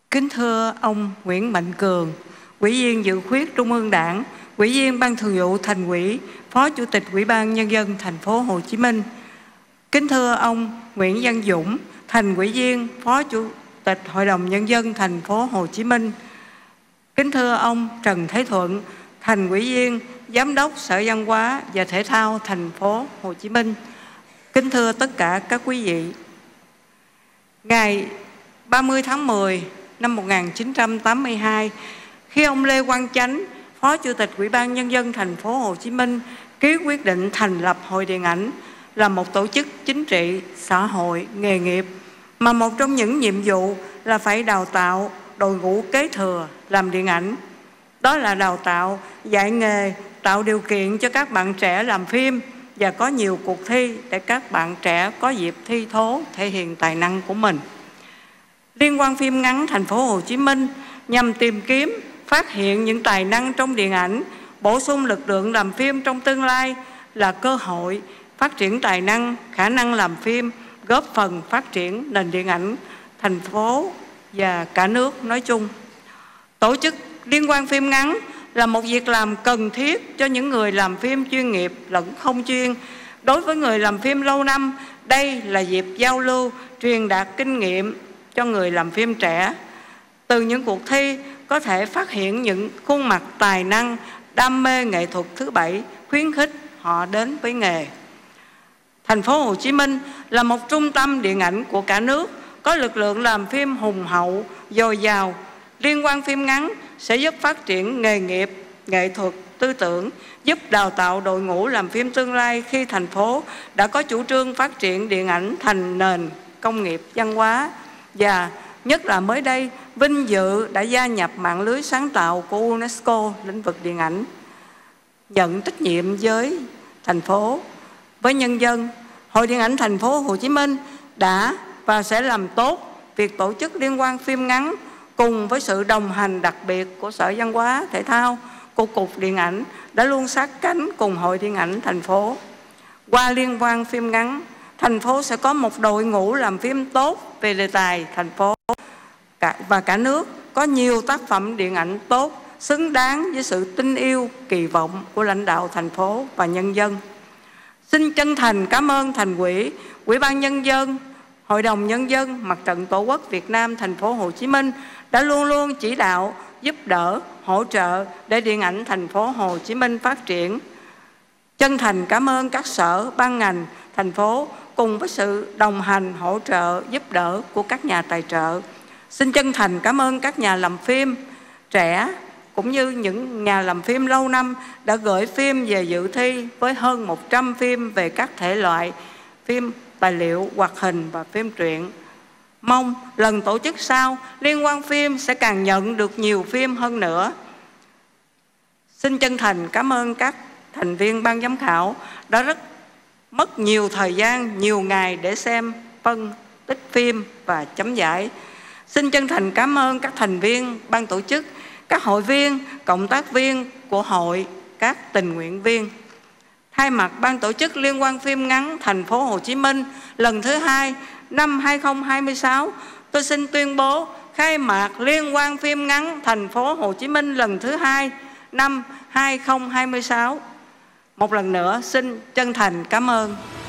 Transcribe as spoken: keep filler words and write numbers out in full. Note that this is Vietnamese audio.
Kính thưa ông Nguyễn Mạnh Cường, Ủy viên Dự khuyết Trung ương Đảng, Ủy viên Ban Thường vụ Thành ủy, Phó Chủ tịch Ủy ban Nhân dân thành phố Hồ Chí Minh. Kính thưa ông Nguyễn Văn Dũng, Thành ủy viên, Phó Chủ tịch Hội đồng Nhân dân thành phố Hồ Chí Minh. Kính thưa ông Trần Thế Thuận, Thành ủy viên, Giám đốc Sở Văn hóa và Thể thao thành phố Hồ Chí Minh. Kính thưa tất cả các quý vị, ngày ba mươi tháng mười năm một nghìn chín trăm tám mươi hai, khi ông Lê Quang Chánh, Phó Chủ tịch Ủy ban Nhân dân thành phố Hồ Chí Minh ký quyết định thành lập Hội Điện ảnh là một tổ chức chính trị, xã hội, nghề nghiệp, mà một trong những nhiệm vụ là phải đào tạo đội ngũ kế thừa làm điện ảnh. Đó là đào tạo, dạy nghề, tạo điều kiện cho các bạn trẻ làm phim và có nhiều cuộc thi để các bạn trẻ có dịp thi thố thể hiện tài năng của mình. Liên hoan phim ngắn thành phố Hồ Chí Minh nhằm tìm kiếm, phát hiện những tài năng trong điện ảnh, bổ sung lực lượng làm phim trong tương lai là cơ hội phát triển tài năng, khả năng làm phim, góp phần phát triển nền điện ảnh thành phố và cả nước nói chung. Tổ chức liên hoan phim ngắn là một việc làm cần thiết cho những người làm phim chuyên nghiệp lẫn không chuyên. Đối với người làm phim lâu năm, đây là dịp giao lưu, truyền đạt kinh nghiệm cho người làm phim trẻ. Từ những cuộc thi có thể phát hiện những khuôn mặt tài năng, đam mê nghệ thuật thứ bảy, khuyến khích họ đến với nghề. Thành phố Hồ Chí Minh là một trung tâm điện ảnh của cả nước, có lực lượng làm phim hùng hậu, dồi dào. Liên hoan phim ngắn sẽ giúp phát triển nghề nghiệp, nghệ thuật, tư tưởng, giúp đào tạo đội ngũ làm phim tương lai khi thành phố đã có chủ trương phát triển điện ảnh thành nền công nghiệp văn hóa. Và nhất là mới đây, vinh dự đã gia nhập mạng lưới sáng tạo của UNESCO lĩnh vực điện ảnh. Nhận trách nhiệm với thành phố, với nhân dân, Hội Điện ảnh thành phố Hồ Chí Minh đã và sẽ làm tốt việc tổ chức liên hoan phim ngắn cùng với sự đồng hành đặc biệt của Sở Văn hóa, Thể thao, của Cục Điện ảnh đã luôn sát cánh cùng Hội Điện ảnh thành phố. Qua liên hoan phim ngắn, thành phố sẽ có một đội ngũ làm phim tốt về đề tài thành phố và cả nước có nhiều tác phẩm điện ảnh tốt, xứng đáng với sự tin yêu, kỳ vọng của lãnh đạo thành phố và nhân dân. Xin chân thành cảm ơn Thành ủy, Ủy ban Nhân dân, Hội đồng Nhân dân, Mặt trận Tổ quốc Việt Nam thành phố Hồ Chí Minh đã luôn luôn chỉ đạo, giúp đỡ, hỗ trợ để điện ảnh thành phố Hồ Chí Minh phát triển. Chân thành cảm ơn các sở, ban ngành, thành phố cùng với sự đồng hành, hỗ trợ, giúp đỡ của các nhà tài trợ. Xin chân thành cảm ơn các nhà làm phim trẻ cũng như những nhà làm phim lâu năm đã gửi phim về dự thi với hơn một trăm phim về các thể loại phim tài liệu, hoạt hình và phim truyện. Mong lần tổ chức sau, liên hoan phim sẽ càng nhận được nhiều phim hơn nữa. Xin chân thành cảm ơn các thành viên ban giám khảo đã rất mất nhiều thời gian, nhiều ngày để xem, phân tích phim và chấm giải. Xin chân thành cảm ơn các thành viên ban tổ chức, các hội viên, cộng tác viên của hội, các tình nguyện viên. Thay mặt ban tổ chức liên hoan phim ngắn thành phố Hồ Chí Minh lần thứ hai năm hai nghìn không trăm hai mươi sáu, tôi xin tuyên bố khai mạc liên hoan phim ngắn thành phố Hồ Chí Minh lần thứ hai năm hai nghìn không trăm hai mươi sáu. Một lần nữa xin chân thành cảm ơn.